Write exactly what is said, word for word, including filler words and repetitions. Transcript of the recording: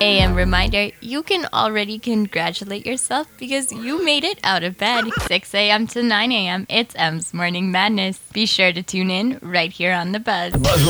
a m reminder, you can already congratulate yourself because you made it out of bed. six a.m. to nine a.m. It's M's Morning Madness. Be sure to tune in right here on The Buzz. Buzz